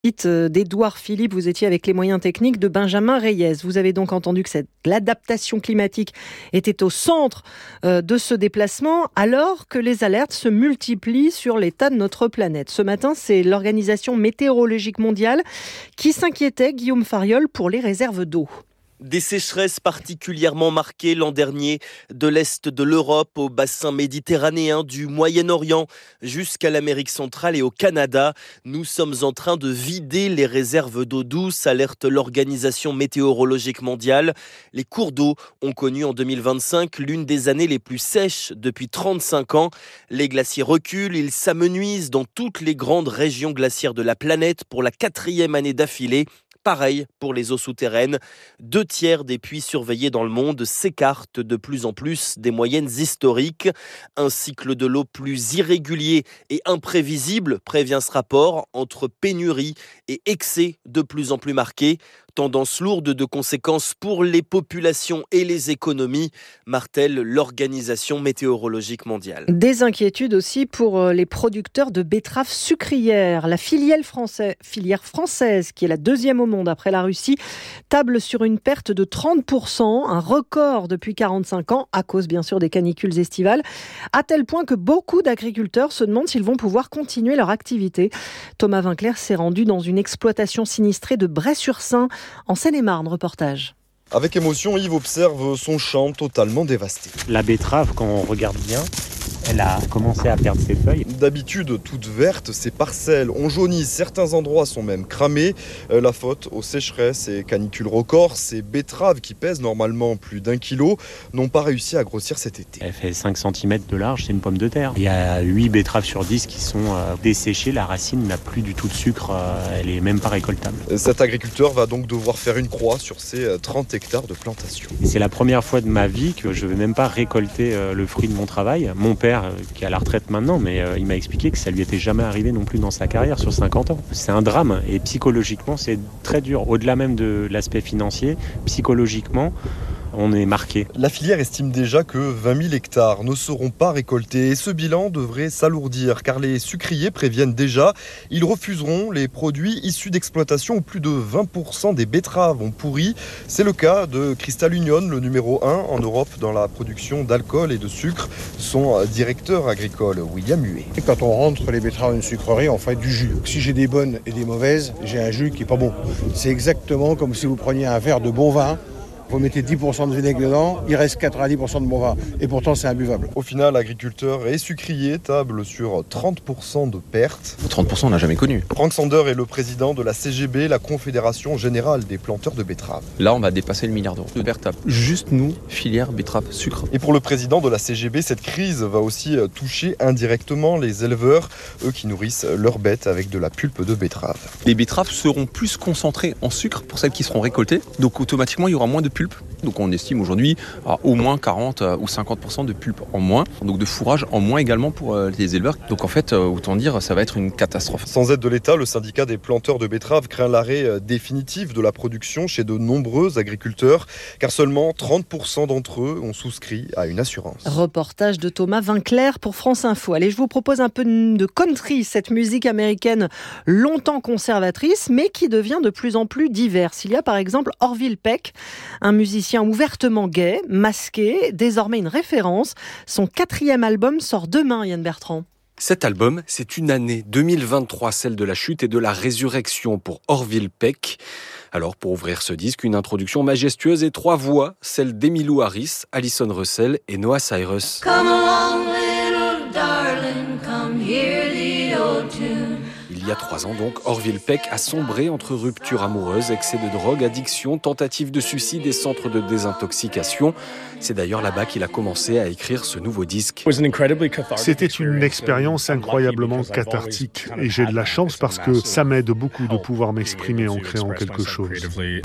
D'Édouard Philippe, vous étiez avec les moyens techniques de Benjamin Reyes. Vous avez donc entendu que l'adaptation climatique était au centre de ce déplacement, alors que les alertes se multiplient sur l'état de notre planète. Ce matin, c'est l'Organisation météorologique mondiale qui s'inquiétait, Guillaume Fariol, pour les réserves d'eau. Des sécheresses particulièrement marquées l'an dernier, de l'Est de l'Europe au bassin méditerranéen, du Moyen-Orient jusqu'à l'Amérique centrale et au Canada. Nous sommes en train de vider les réserves d'eau douce, alerte l'Organisation météorologique mondiale. Les cours d'eau ont connu en 2025 l'une des années les plus sèches depuis 35 ans. Les glaciers reculent, ils s'amenuisent dans toutes les grandes régions glaciaires de la planète pour la 4e année d'affilée. Pareil pour les eaux souterraines. 2/3 des puits surveillés dans le monde s'écartent de plus en plus des moyennes historiques. Un cycle de l'eau plus irrégulier et imprévisible, prévient ce rapport, entre pénurie et excès de plus en plus marqués. Tendance lourde de conséquences pour les populations et les économies, martèle l'Organisation météorologique mondiale. Des inquiétudes aussi pour les producteurs de betteraves sucrières. La filière française, qui est la 2e au monde après la Russie, table sur une perte de 30%, un record depuis 45 ans, à cause bien sûr des canicules estivales, à tel point que beaucoup d'agriculteurs se demandent s'ils vont pouvoir continuer leur activité. Thomas Vinclair s'est rendu dans une exploitation sinistrée de Bray-sur-Seine, en Seine-et-Marne. Reportage. Avec émotion, Yves observe son champ totalement dévasté. La betterave, quand on regarde bien, elle a commencé à perdre ses feuilles. D'habitude, toutes vertes, ces parcelles ont jauni, certains endroits sont même cramés. La faute aux sécheresses et canicules records, ces betteraves qui pèsent normalement plus d'1 kilo n'ont pas réussi à grossir cet été. Elle fait 5 cm de large, c'est une pomme de terre. Il y a 8 betteraves sur 10 qui sont desséchées, la racine n'a plus du tout de sucre, elle est même pas récoltable. Cet agriculteur va donc devoir faire une croix sur ses 30 hectares de plantation. Et c'est la première fois de ma vie que je ne vais même pas récolter le fruit de mon travail. Mon père, qui est à la retraite maintenant, mais il m'a expliqué que ça lui était jamais arrivé non plus dans sa carrière sur 50 ans. C'est un drame et psychologiquement c'est très dur. Au-delà même de l'aspect financier, psychologiquement, on est marqué. La filière estime déjà que 20 000 hectares ne seront pas récoltés et ce bilan devrait s'alourdir car les sucriers préviennent déjà, ils refuseront les produits issus d'exploitation où plus de 20% des betteraves ont pourri. C'est le cas de Crystal Union, le numéro 1 en Europe dans la production d'alcool et de sucre. Son directeur agricole, William Huet. Quand on rentre les betteraves dans une sucrerie, on fait du jus. Si j'ai des bonnes et des mauvaises, j'ai un jus qui n'est pas bon. C'est exactement comme si vous preniez un verre de bon vin. Vous mettez 10% de vinaigre dedans, il reste 90% de bon vin. Et pourtant, c'est imbuvable. Au final, agriculteurs et sucriers tablent sur 30% de pertes. 30%, on n'a jamais connu. Franck Sander est le président de la CGB, la Confédération Générale des Planteurs de Betteraves. Là, on va dépasser le milliard d'euros de pertes. Juste nous, filière betterave sucre. Et pour le président de la CGB, cette crise va aussi toucher indirectement les éleveurs, eux qui nourrissent leurs bêtes avec de la pulpe de betterave. Les betteraves seront plus concentrées en sucre pour celles qui seront récoltées. Donc automatiquement, il y aura moins de pulpe. Donc on estime aujourd'hui à au moins 40 ou 50% de pulpe en moins, donc de fourrage en moins également pour les éleveurs. Donc en fait, autant dire, ça va être une catastrophe. Sans aide de l'État, le syndicat des planteurs de betteraves craint l'arrêt définitif de la production chez de nombreux agriculteurs, car seulement 30% d'entre eux ont souscrit à une assurance. Reportage de Thomas Vinclair pour France Info. Allez, je vous propose un peu de country, cette musique américaine longtemps conservatrice, mais qui devient de plus en plus diverse. Il y a par exemple Orville Peck, un musicien ouvertement gay, masqué, désormais une référence. Son 4e album sort demain, Yann Bertrand. Cet album, c'est une année 2023, celle de la chute et de la résurrection pour Orville Peck. Alors, pour ouvrir ce disque, une introduction majestueuse et 3 voix, celles d'Emmylou Harris, Alison Russell et Noah Cyrus. Come along, little darling, come hear the old tune. Il y a 3 ans donc, Orville Peck a sombré entre rupture amoureuse, excès de drogue, addiction, tentative de suicide et centre de désintoxication. C'est d'ailleurs là-bas qu'il a commencé à écrire ce nouveau disque. C'était une expérience incroyablement cathartique et j'ai de la chance parce que ça m'aide beaucoup de pouvoir m'exprimer en créant quelque chose.